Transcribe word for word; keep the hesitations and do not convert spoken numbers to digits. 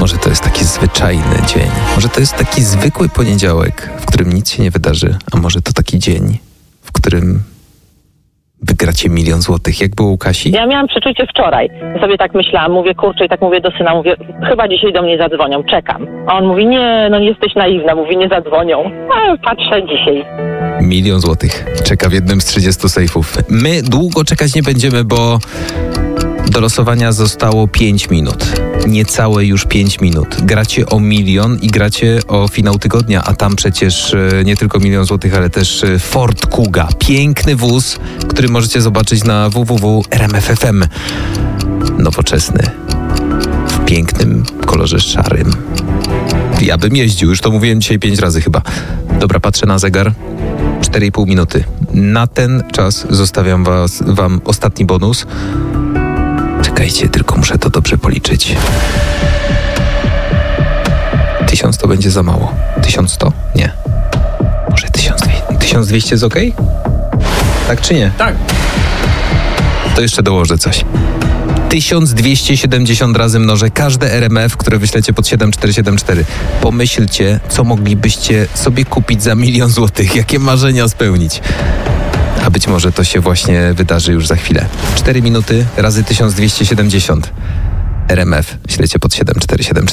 Może to jest taki zwyczajny dzień. Może to jest taki zwykły poniedziałek, w którym nic się nie wydarzy. A może to taki dzień, w którym wygracie milion złotych, jak było u Kasi? Ja miałam przeczucie wczoraj. Sobie tak myślałam, mówię, kurczę, i tak mówię do syna, mówię, chyba dzisiaj do mnie zadzwonią, czekam. A on mówi, nie, no jesteś naiwna, mówi, nie zadzwonią. A patrzę dzisiaj. Milion złotych czeka w jednym z trzydziestu sejfów. My długo czekać nie będziemy, bo do losowania zostało pięć minut. Niecałe już pięć minut. Gracie o milion i gracie o finał tygodnia, a tam przecież nie tylko milion złotych, ale też Ford Kuga. Piękny wóz, który możecie zobaczyć na w w w kropka r m f f m. Nowoczesny. W pięknym kolorze szarym. Ja bym jeździł, już to mówiłem dzisiaj pięć razy chyba. Dobra, patrzę na zegar. cztery i pół minuty. Na ten czas zostawiam was, wam ostatni bonus. Czekajcie, tylko muszę to dobrze policzyć. Tysiąc to będzie za mało. Tysiąc sto? Nie. Może tysiąc dwieście? Tysiąc dwieście jest okej? Tak czy nie? Tak. To jeszcze dołożę coś. tysiąc dwieście siedemdziesiąt razy mnożę każde R M F, które wyślecie pod siedem cztery siedem cztery. Pomyślcie, co moglibyście sobie kupić za milion złotych. Jakie marzenia spełnić. A być może to się właśnie wydarzy już za chwilę. cztery minuty razy tysiąc dwieście siedemdziesiąt. R M F ślecie pod siedem cztery siedem cztery.